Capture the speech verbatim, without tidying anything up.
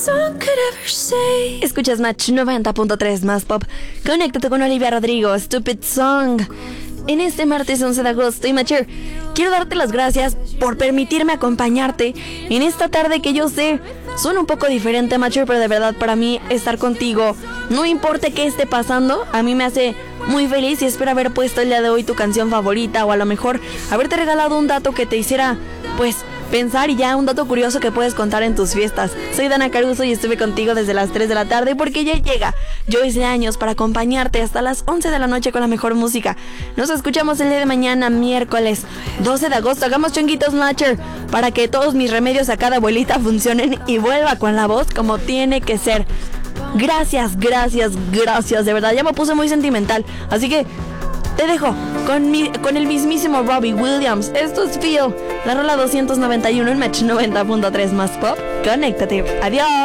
song could ever say. Escuchas Match noventa punto tres más pop. Conéctate con Olivia Rodrigo, Stupid Song. En este martes once de agosto. Y Matcher, quiero darte las gracias por permitirme acompañarte en esta tarde que yo sé suena un poco diferente, Matcher, pero de verdad para mí estar contigo, no importa qué esté pasando, a mí me hace muy feliz y espero haber puesto el día de hoy tu canción favorita o a lo mejor haberte regalado un dato que te hiciera, pues, pensar y ya un dato curioso que puedes contar en tus fiestas. Soy Dana Caruso y estuve contigo desde las tres de la tarde porque ya llega Joyce Leaños para acompañarte hasta las once de la noche con la mejor música. Nos escuchamos el día de mañana, miércoles doce de agosto. Hagamos chonguitos, Matcher, para que todos mis remedios a cada abuelita funcionen y vuelva con la voz como tiene que ser. Gracias, gracias, gracias, de verdad, ya me puse muy sentimental, así que te dejo con, mi, con el mismísimo Robbie Williams. Esto es Feel, la rola doscientos noventa y uno en Match noventa punto tres más pop. Conéctate, adiós.